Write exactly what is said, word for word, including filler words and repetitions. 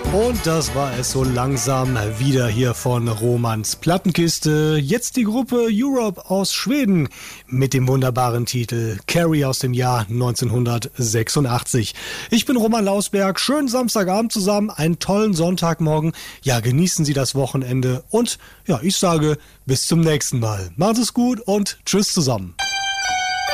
Und das war es so langsam wieder hier von Romans Plattenkiste. Jetzt die Gruppe Europe aus Schweden mit dem wunderbaren Titel Carrie aus dem Jahr neunzehnhundertsechsundachtzig. Ich bin Roman Lausberg. Schönen Samstagabend zusammen, einen tollen Sonntagmorgen. Ja, genießen Sie das Wochenende und ja, ich sage bis zum nächsten Mal. Macht es gut und tschüss zusammen.